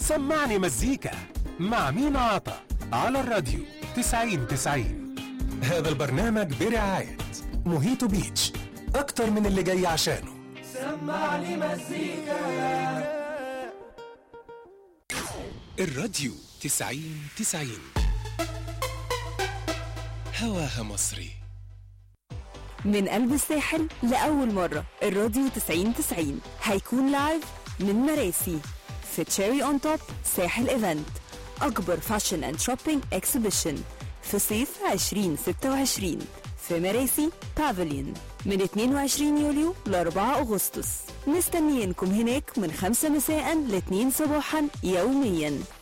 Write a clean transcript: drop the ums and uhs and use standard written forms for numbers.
سمعني مزيكا مع مينا عطا على الراديو 90-90. هذا البرنامج برعاية موهيتو بيتش، أكتر من اللي جاي عشانه. سمعني مزيكا. الراديو 90-90 هواها مصري. من قلب الساحل لأول مرة الراديو 90-90 هيكون لايف من مراسي في تشيري اون توب ساحل ايفنت، أكبر فاشن اند شوبينج اكسبيشن في صيف 2026 في مراسي بافليون من 22 يوليو ل 4 أغسطس. مستنيينكم هناك من 5 مساء ل 2 صباحا يوميا.